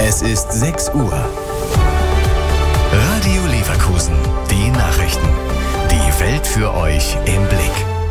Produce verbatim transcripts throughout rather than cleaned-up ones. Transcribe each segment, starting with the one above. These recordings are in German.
Es ist sechs Uhr. Radio Leverkusen. Die Nachrichten. Die Welt für euch im Blick.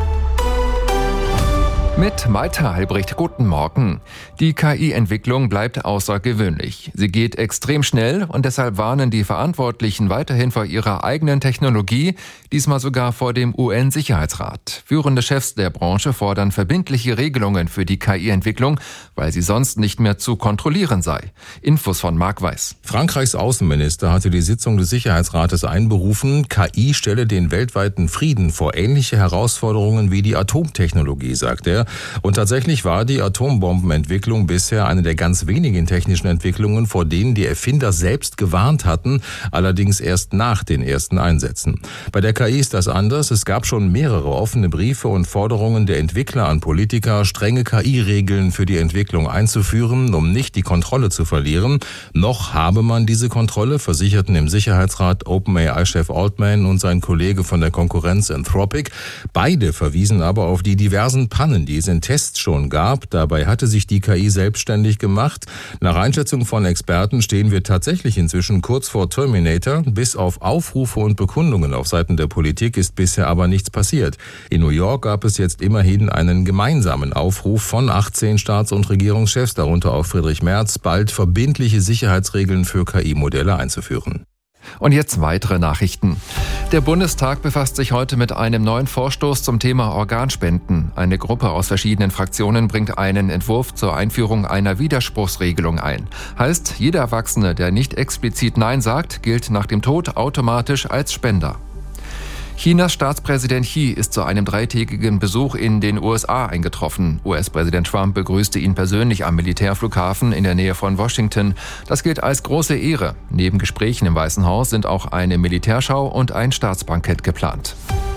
Mit Maita Albrecht, guten Morgen. Die K I-Entwicklung bleibt außergewöhnlich. Sie geht extrem schnell und deshalb warnen die Verantwortlichen weiterhin vor ihrer eigenen Technologie, diesmal sogar vor dem U N-Sicherheitsrat. Führende Chefs der Branche fordern verbindliche Regelungen für die K I-Entwicklung, weil sie sonst nicht mehr zu kontrollieren sei. Infos von Marc Weiß. Frankreichs Außenminister hatte die Sitzung des Sicherheitsrates einberufen. K I stelle den weltweiten Frieden vor ähnliche Herausforderungen wie die Atomtechnologie, sagt er. Und tatsächlich war die Atombombenentwicklung bisher eine der ganz wenigen technischen Entwicklungen, vor denen die Erfinder selbst gewarnt hatten, allerdings erst nach den ersten Einsätzen. Bei der K I ist das anders. Es gab schon mehrere offene Briefe und Forderungen der Entwickler an Politiker, strenge K I-Regeln für die Entwicklung einzuführen, um nicht die Kontrolle zu verlieren. Noch habe man diese Kontrolle, versicherten im Sicherheitsrat OpenAI-Chef Altman und sein Kollege von der Konkurrenz Anthropic. Beide verwiesen aber auf die diversen Pannen, die es in Tests schon gab. Dabei hatte sich die K I selbstständig gemacht. Nach Einschätzung von Experten stehen wir tatsächlich inzwischen kurz vor Terminator. Bis auf Aufrufe und Bekundungen auf Seiten der Politik ist bisher aber nichts passiert. In New York gab es jetzt immerhin einen gemeinsamen Aufruf von achtzehn Staats- und Regierungschefs, darunter auch Friedrich Merz, bald verbindliche Sicherheitsregeln für K I-Modelle einzuführen. Und jetzt weitere Nachrichten. Der Bundestag befasst sich heute mit einem neuen Vorstoß zum Thema Organspenden. Eine Gruppe aus verschiedenen Fraktionen bringt einen Entwurf zur Einführung einer Widerspruchsregelung ein. Heißt, jeder Erwachsene, der nicht explizit Nein sagt, gilt nach dem Tod automatisch als Spender. Chinas Staatspräsident Xi ist zu einem dreitägigen Besuch in den U S A eingetroffen. U S-Präsident Trump begrüßte ihn persönlich am Militärflughafen in der Nähe von Washington. Das gilt als große Ehre. Neben Gesprächen im Weißen Haus sind auch eine Militärschau und ein Staatsbankett geplant.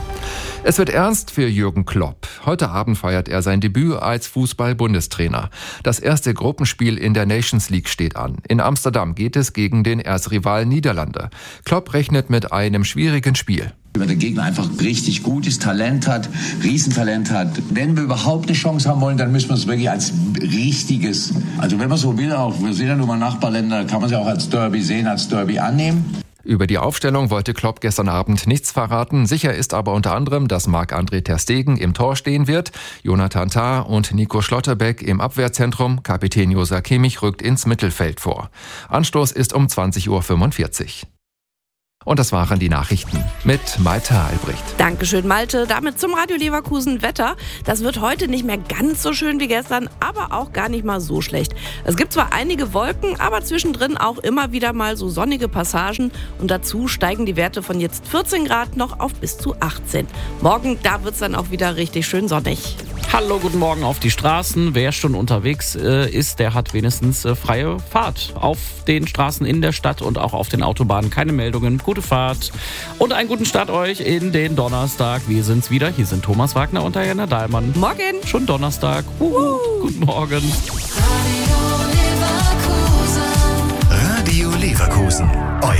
Es wird ernst für Jürgen Klopp. Heute Abend feiert er sein Debüt als Fußball-Bundestrainer. Das erste Gruppenspiel in der Nations League steht an. In Amsterdam geht es gegen den Erzrivalen Niederlande. Klopp rechnet mit einem schwierigen Spiel. Wenn der Gegner einfach richtig gutes Talent hat, Riesentalent hat. Wenn wir überhaupt eine Chance haben wollen, dann müssen wir es wirklich als richtiges, also wenn man so will, auch, wir sind ja nun mal Nachbarländer, kann man es ja auch als Derby sehen, als Derby annehmen. Über die Aufstellung wollte Klopp gestern Abend nichts verraten. Sicher ist aber unter anderem, dass Marc-André ter Stegen im Tor stehen wird, Jonathan Tah und Nico Schlotterbeck im Abwehrzentrum. Kapitän Joshua Kimmich rückt ins Mittelfeld vor. Anstoß ist um zwanzig Uhr fünfundvierzig. Und das waren die Nachrichten mit Maita Albrecht. Dankeschön, Malte. Damit zum Radio Leverkusen Wetter. Das wird heute nicht mehr ganz so schön wie gestern, aber auch gar nicht mal so schlecht. Es gibt zwar einige Wolken, aber zwischendrin auch immer wieder mal so sonnige Passagen. Und dazu steigen die Werte von jetzt vierzehn Grad noch auf bis zu achtzehn. Morgen, da wird es dann auch wieder richtig schön sonnig. Hallo, guten Morgen auf die Straßen. Wer schon unterwegs äh, ist, der hat wenigstens äh, freie Fahrt auf den Straßen in der Stadt und auch auf den Autobahnen. Keine Meldungen, gute Fahrt und einen guten Start euch in den Donnerstag. Wir sind's wieder. Hier sind Thomas Wagner und Diana Dahlmann. Morgen. Schon Donnerstag. Uhu. Guten Morgen. Radio Leverkusen.